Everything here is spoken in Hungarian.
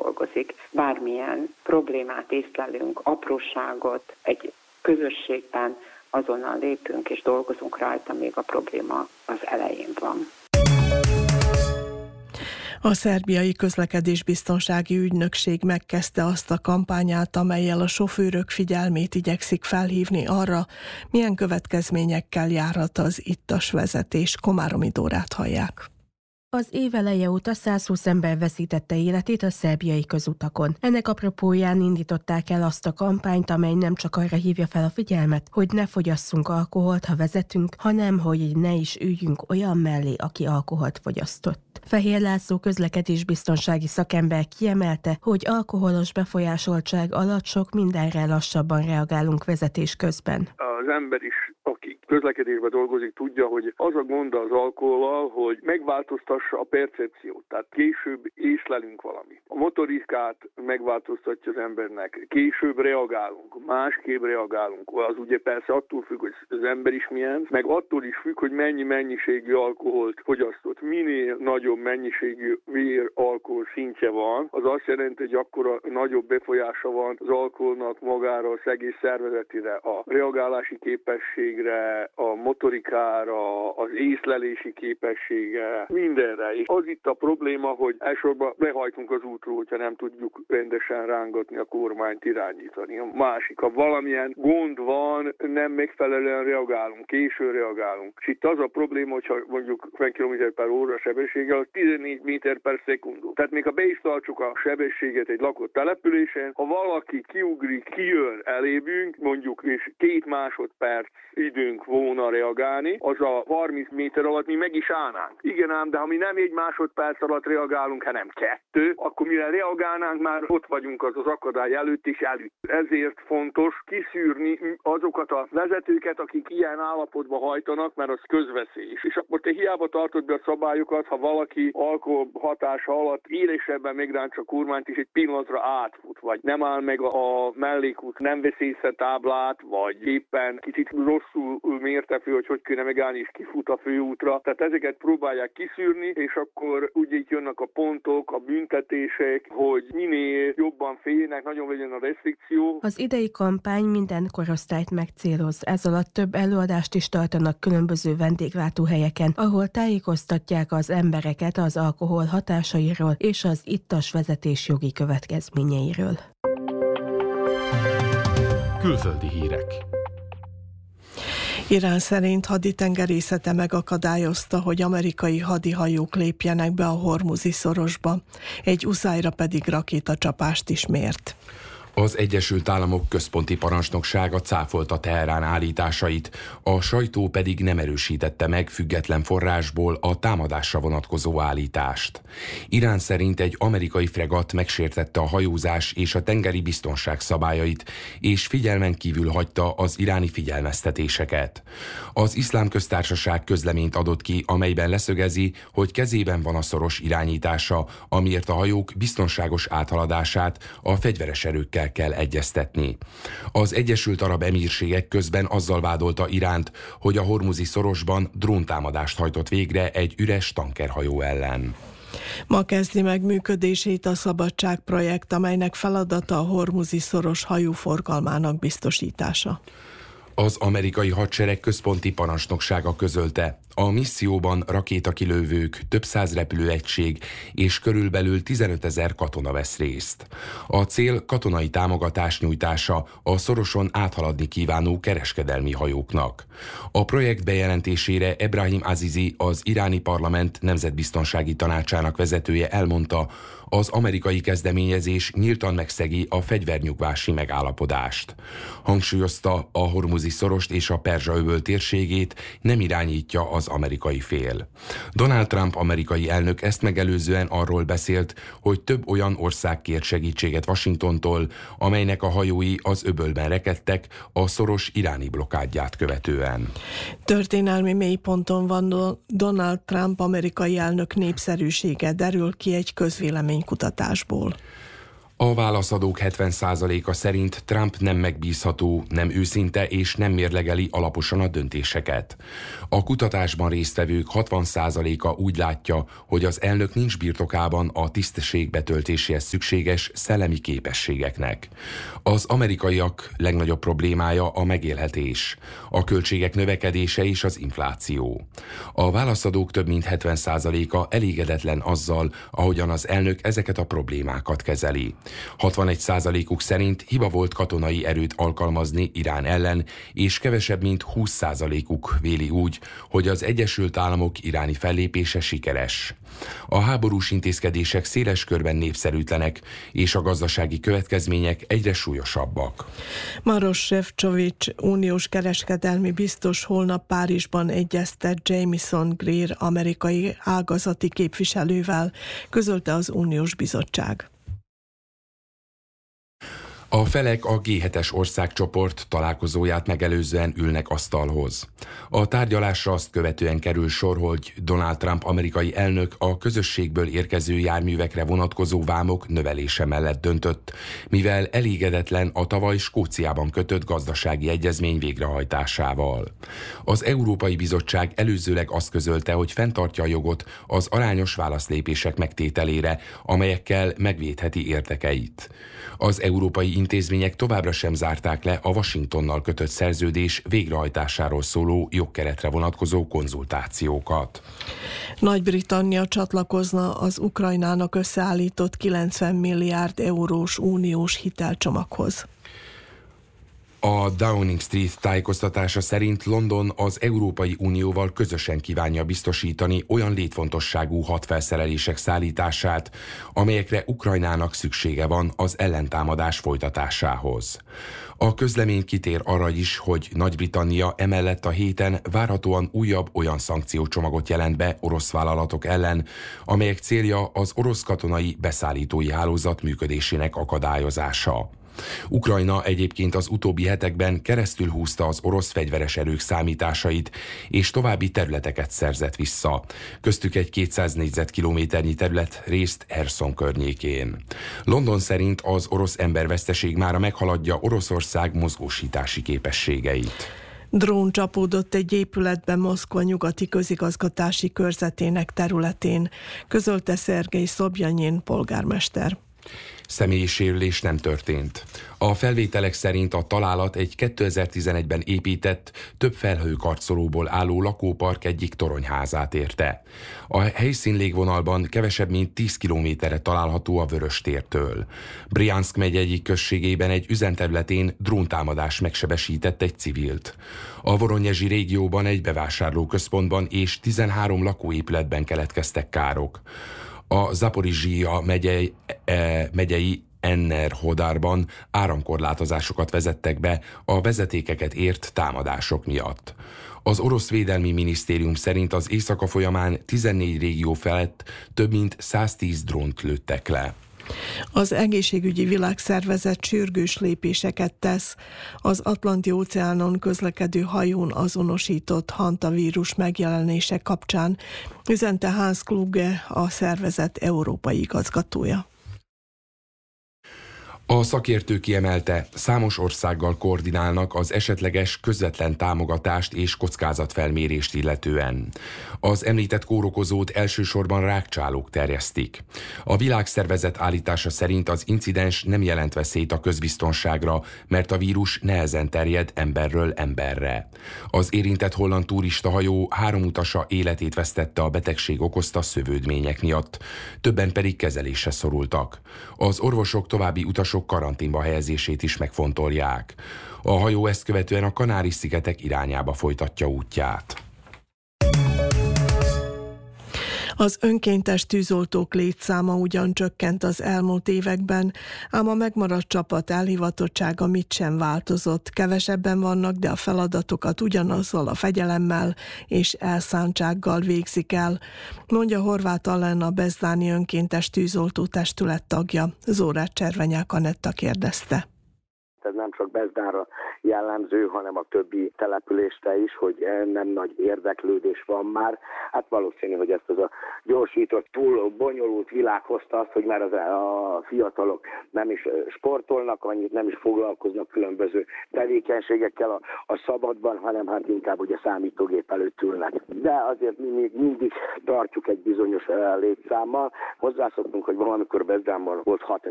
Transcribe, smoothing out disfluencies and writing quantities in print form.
dolgozik. Bármilyen problémát észlelünk, apróságot egy közösségben, azonnal lépünk és dolgozunk rajta, még a probléma az elején van. A szerbiai közlekedésbiztonsági ügynökség megkezdte azt a kampányát, amellyel a sofőrök figyelmét igyekszik felhívni arra, milyen következményekkel járhat az ittas vezetés. Komáromi Dórát hallják. Az év eleje óta 120 ember veszítette életét a szerbiai közutakon. Ennek apropóján indították el azt a kampányt, amely nem csak arra hívja fel a figyelmet, hogy ne fogyasszunk alkoholt, ha vezetünk, hanem hogy ne is üljünk olyan mellé, aki alkoholt fogyasztott. Fehér László közlekedésbiztonsági szakember kiemelte, hogy alkoholos befolyásoltság alatt sok mindenre lassabban reagálunk vezetés közben. Az ember is, aki közlekedésben dolgozik, tudja, hogy az a gond az alkohollal, hogy megváltoztassa a percepciót, tehát később észlelünk valamit. A motorikát megváltoztatja az embernek, később reagálunk, másképp reagálunk. Az ugye persze attól függ, hogy az ember is milyen, meg attól is függ, hogy mennyi mennyiségű alkoholt fogyasztott. Minél nagyobb mennyiségű vér-alkohol szintje van, az azt jelenti, hogy akkora nagyobb befolyása van az alkoholnak magára, az egész szervezetére, a reagálási képességre, a motorikára, az észlelési képességre, mindenre. És az itt a probléma, hogy elsősorban lehajtunk az útról, hogyha nem tudjuk rendesen rángatni a kormányt, irányítani. A másik, ha valamilyen gond van, nem megfelelően reagálunk, későn reagálunk. És itt az a probléma, hogyha mondjuk 50 km/h sebességgel, az 14 méter per szekundum. Tehát még ha be is tartsuk a sebességet egy lakott településen, ha valaki kiugrik, kijön elébünk, mondjuk, és 2 másodperc időnk volna reagálni, az a 30 méter alatt mi meg is állnánk. Igen ám, de ha mi nem 1 másodperc alatt reagálunk, hanem 2, akkor mire reagálnánk, már ott vagyunk az akadály előtt és előtt. Ezért fontos kiszűrni azokat a vezetőket, akik ilyen állapotba hajtanak, mert az közveszély. És akkor te hiába tartod be a szabályokat, ha valaki alkohol hatása alatt élesebben megrántsa a kormányt és egy pillanatra átfut, vagy nem áll meg a mellékút, nem vesz észre táblát, vagy éppen kicsit rosszul mérte föl, hogy kéne megállni, és kifut a főútra. Tehát ezeket próbálják kiszűrni, és akkor ugye itt jönnek a pontok, a büntetések, hogy minél jobban féljenek, nagyon legyen a restrikció. Az idei kampány minden korosztályt megcéloz. Ez alatt több előadást is tartanak különböző vendéglátóhelyeken, ahol tájékoztatják az embereket az alkohol hatásairól és az ittas vezetés jogi következményeiről. Külföldi hírek. Irán szerint haditengerészete megakadályozta, hogy amerikai hadihajók lépjenek be a Hormuzi szorosba. Egy uszályra pedig rakétacsapást is mért. Az Egyesült Államok központi parancsnoksága cáfolta Teherán állításait, a sajtó pedig nem erősítette meg független forrásból a támadásra vonatkozó állítást. Irán szerint egy amerikai fregatt megsértette a hajózás és a tengeri biztonság szabályait, és figyelmen kívül hagyta az iráni figyelmeztetéseket. Az Iszlám Köztársaság közleményt adott ki, amelyben leszögezi, hogy kezében van a szoros irányítása, amiért a hajók biztonságos áthaladását a fegyveres erőkkel kell egyeztetni. Az Egyesült Arab Emírségek közben azzal vádolta Iránt, hogy a Hormuzi szorosban dróntámadást hajtott végre egy üres tankerhajó ellen. Ma kezdi meg működését a Szabadság projekt, amelynek feladata a Hormuzi szoros hajóforgalmának biztosítása. Az amerikai hadsereg központi parancsnoksága közölte, a misszióban rakétakilövők, több száz repülőegység és körülbelül 15 000 katona vesz részt. A cél katonai támogatás nyújtása a szoroson áthaladni kívánó kereskedelmi hajóknak. A projekt bejelentésére Ebrahim Azizi, az iráni parlament nemzetbiztonsági tanácsának vezetője elmondta, az amerikai kezdeményezés nyíltan megszegi a fegyvernyugvási megállapodást. Hangsúlyozta, a Hormuzi szorost és a Perzsa-öböl térségét nem irányítja az amerikai fél. Donald Trump amerikai elnök ezt megelőzően arról beszélt, hogy több olyan ország kért segítséget Washingtontól, amelynek a hajói az öbölben rekedtek a szoros iráni blokkádját követően. Történelmi mélyponton van Donald Trump amerikai elnök népszerűsége, derül ki egy közvéleménykutatásból. A válaszadók 70%-a szerint Trump nem megbízható, nem őszinte és nem mérlegeli alaposan a döntéseket. A kutatásban résztvevők 60%-a úgy látja, hogy az elnök nincs birtokában a tisztesség betöltéséhez szükséges szellemi képességeknek. Az amerikaiak legnagyobb problémája a megélhetés, a költségek növekedése és az infláció. A válaszadók több mint 70%-a elégedetlen azzal, ahogyan az elnök ezeket a problémákat kezeli. 61%-uk szerint hiba volt katonai erőt alkalmazni Irán ellen, és kevesebb mint 20%-uk véli úgy, hogy az Egyesült Államok iráni fellépése sikeres. A háborús intézkedések széles körben népszerűtlenek, és a gazdasági következmények egyre súlyosabbak. Maroš Šefčovič uniós kereskedelmi biztos holnap Párizsban egyeztet Jamieson Greer amerikai ágazati képviselővel, közölte az Uniós Bizottság. A felek a G7-es országcsoport találkozóját megelőzően ülnek asztalhoz. A tárgyalásra azt követően kerül sor, hogy Donald Trump amerikai elnök a közösségből érkező járművekre vonatkozó vámok növelése mellett döntött, mivel elégedetlen a tavaly Skóciában kötött gazdasági egyezmény végrehajtásával. Az Európai Bizottság előzőleg azt közölte, hogy fenntartja a jogot az arányos válaszlépések megtételére, amelyekkel megvédheti érdekeit. Az európai intézmények továbbra sem zárták le a Washingtonnal kötött szerződés végrehajtásáról szóló jogkeretre vonatkozó konzultációkat. Nagy-Britannia csatlakozna az Ukrajnának összeállított 90 milliárd eurós uniós hitelcsomaghoz. A Downing Street tájékoztatása szerint London az Európai Unióval közösen kívánja biztosítani olyan létfontosságú hadfelszerelések szállítását, amelyekre Ukrajnának szüksége van az ellentámadás folytatásához. A közlemény kitér arra is, hogy Nagy-Britannia emellett a héten várhatóan újabb olyan szankciócsomagot jelent be orosz vállalatok ellen, amelyek célja az orosz katonai beszállítói hálózat működésének akadályozása. Ukrajna egyébként az utóbbi hetekben keresztül húzta az orosz fegyveres erők számításait, és további területeket szerzett vissza, köztük egy 200 négyzetkilométernyi terület részt Herson környékén. London szerint az orosz emberveszteség mára meghaladja Oroszország mozgósítási képességeit. Drón csapódott egy épületben Moszkva nyugati közigazgatási körzetének területén, közölte Szergej Szobjanyin polgármester. Személyi sérülés nem történt. A felvételek szerint a találat egy 2011-ben épített, több felhőkarcolóból álló lakópark egyik toronyházát érte. A helyszín légvonalban kevesebb mint 10 kilométerre található a Vöröstértől. Briansk megye egyik községében egy üzemterületén dróntámadás megsebesített egy civilt. A Voronezsi régióban egy bevásárlóközpontban és 13 lakóépületben keletkeztek károk. A Zaporizhzhia megyei Enerhodárban áramkorlátozásokat vezettek be a vezetékeket ért támadások miatt. Az orosz védelmi minisztérium szerint az éjszaka folyamán 14 régió felett több mint 110 drónt lőttek le. Az Egészségügyi Világszervezet sürgős lépéseket tesz az Atlanti-óceánon közlekedő hajón azonosított hantavírus megjelenése kapcsán, üzente Hans Kluge, a szervezet európai igazgatója. A szakértő kiemelte, számos országgal koordinálnak az esetleges közvetlen támogatást és kockázatfelmérést illetően. Az említett kórokozót elsősorban rákcsálók terjesztik. A világszervezet állítása szerint az incidens nem jelent veszélyt a közbiztonságra, mert a vírus nehezen terjed emberről emberre. Az érintett holland turistahajó 3 utasa életét vesztette a betegség okozta szövődmények miatt, többen pedig kezelésre szorultak. Az orvosok további utasok karanténba helyezését is megfontolják. A hajó ezt követően a Kanári-szigetek irányába folytatja útját. Az önkéntes tűzoltók létszáma ugyan csökkent az elmúlt években, ám a megmaradt csapat elhivatottsága mit sem változott. Kevesebben vannak, de a feladatokat ugyanazzal a fegyelemmel és elszántsággal végzik el, mondja Horváth Allen, a Bezdáni Önkéntes Tűzoltó Testület tagja. Zórát Cservenyák Anetta kérdezte. Ez nem csak Bezdánra jellemző, hanem a többi településre is, hogy nem nagy érdeklődés van már. Hát valószínű, hogy ezt az a gyorsított, túl bonyolult világ hozta azt, hogy már a fiatalok nem is sportolnak annyit, nem is foglalkoznak különböző tevékenységekkel a szabadban, hanem hát inkább ugye számítógép előtt ülnek. De azért mi mindig tartjuk egy bizonyos létszámmal. Hozzászoktunk, hogy valamikor Bezdámban volt 6000